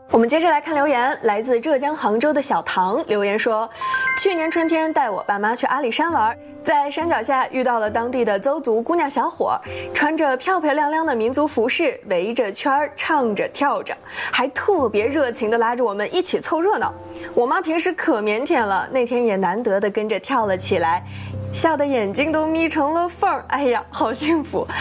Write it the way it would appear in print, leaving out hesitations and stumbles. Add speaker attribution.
Speaker 1: 我们接着来看留言，来自浙江杭州的小唐留言说，去年春天带我爸妈去阿里山玩，在山脚下遇到了当地的邹族姑娘小伙，穿着漂漂亮亮的民族服饰，围着圈唱着跳着，还特别热情地拉着我们一起凑热闹。我妈平时可腼腆了，那天也难得地跟着跳了起来，笑得眼睛都眯成了缝儿，哎呀，好幸福。